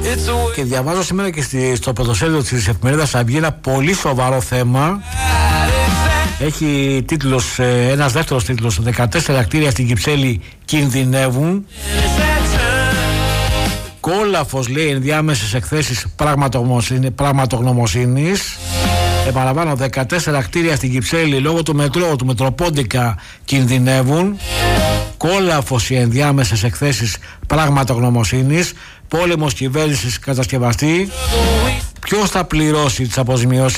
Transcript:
Και διαβάζω σήμερα και στο πρωτοσέλιδο της εφημερίδας Αυγή ένα πολύ σοβαρό θέμα. Έχει τίτλος, ένας δεύτερος τίτλος, 14 κτίρια στην Κυψέλη κινδυνεύουν. Κόλαφος, λέει, ενδιάμεσες εκθέσεις πραγματογνωμοσύνης. Επαναλαμβάνω, 14 κτίρια στην Κυψέλη λόγω του μετρό, του Μετροπόντικα, κινδυνεύουν. Κόλαφος οι ενδιάμεσες εκθέσεις πραγματογνωμοσύνης. Πόλεμος κυβέρνησης κατασκευαστή. Ποιος θα πληρώσει τις αποζημιώσεις?